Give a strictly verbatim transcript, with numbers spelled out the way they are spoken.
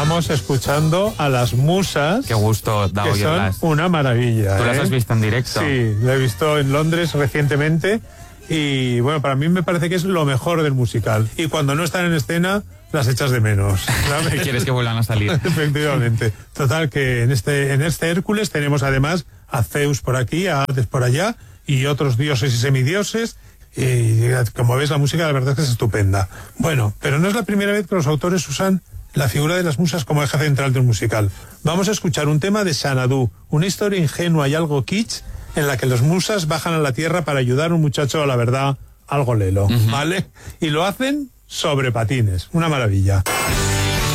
Estamos escuchando a las musas. Qué gusto da que oírlas. Son una maravilla. ¿Tú ¿eh? las has visto en directo? Sí, lo he visto en Londres recientemente y bueno, para mí me parece que es lo mejor del musical. Y cuando no están en escena, las echas de menos. ¿Sabes? ¿Quieres que vuelvan a salir? Efectivamente. Total, que en este, en este Hércules tenemos además a Zeus por aquí, a Hades por allá y otros dioses y semidioses. Y como ves, la música la verdad es que es estupenda. Bueno, pero no es la primera vez que los autores usan la figura de las musas como eje central del musical. Vamos a escuchar un tema de Xanadu, una historia ingenua y algo kitsch en la que las musas bajan a la tierra para ayudar a un muchacho, la verdad, algo lelo, uh-huh. ¿vale? Y lo hacen sobre patines, una maravilla.